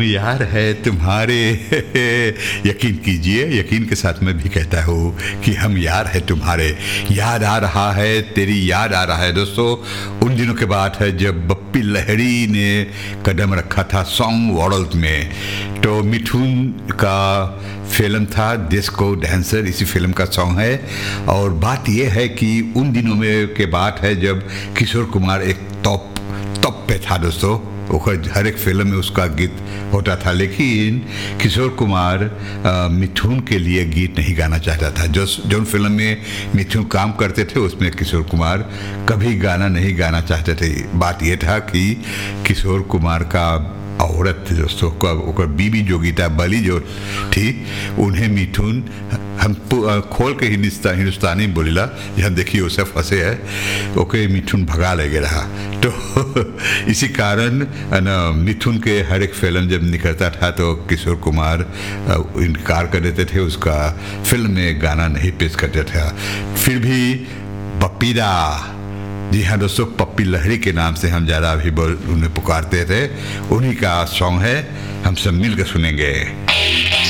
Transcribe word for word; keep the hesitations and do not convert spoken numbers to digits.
हम यार है तुम्हारे। यकीन कीजिए, यकीन के साथ मैं भी कहता हूँ कि हम यार है तुम्हारे। याद आ रहा है, तेरी याद आ रहा है दोस्तों। उन दिनों के बात है जब बप्पी लहरी ने कदम रखा था सॉन्ग वर्ल्ड में। तो मिठुन का फिल्म था डिस्को डांसर, इसी फिल्म का सॉन्ग है। और बात यह है कि उन दिनों में के बात है जब किशोर कुमार एक टॉप टॉप पे था दोस्तों। हर एक फिल्म में उसका गीत होता था, लेकिन किशोर कुमार आ, मिठुन के लिए गीत नहीं गाना चाहता था। जो जो फिल्म में मिठुन काम करते थे उसमें किशोर कुमार कभी गाना नहीं गाना चाहते थे। बात यह था कि किशोर कुमार का औरत थी दोस्तों, का बीबी जोगिता बली जो थी, उन्हें मिठुन हम खोल के हिंदुस्तान हिंदुस्तानी बोलिला, यहाँ देखिए उसे फंसे है, ओके मिठुन भगा ले रहा। तो इसी कारण न मिठुन के हर एक फिल्म जब निकलता था तो किशोर कुमार इनकार कर देते थे, उसका फिल्म में गाना नहीं पेश करते थे। फिर भी पपीदा, जी हाँ दोस्तों, पप्पी लहरी के नाम से हम ज़्यादा अभी बोल उन्हें पुकारते थे, उन्हीं का सॉन्ग है, हम सब मिलकर सुनेंगे।